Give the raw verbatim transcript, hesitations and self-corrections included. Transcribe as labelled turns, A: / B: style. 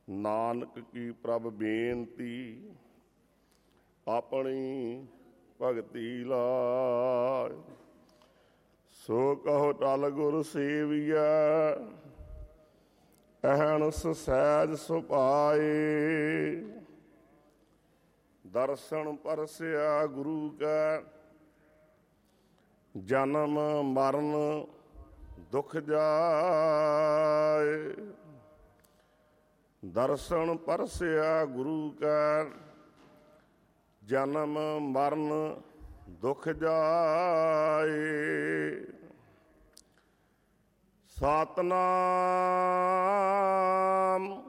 A: ਨਾਨਕ ਕੀ ਪ੍ਰਭ ਬੇਨਤੀ, ਆਪਣੀ ਭਗਤੀ ਲਾਇ। ਸੋ ਕਹੋ ਟਲ ਗੁਰ ਸੇਵੀਐ, ਅਹਨਿਸ ਸਹਿਜ ਸੁਭਾਏ। ਦਰਸ਼ਨ ਪਰਸਿਆ ਗੁਰੂ ਕੈ, ਜਨਮ ਮਰਨ ਦੁਖ ਜਾਏ। ਦਰਸ਼ਨ ਪਰਸਿਆ ਗੁਰੂ ਕੈ, ਜਨਮ ਮਰਨ ਦੁਖ ਜਾਏ। ਸਤਿਨਾਮ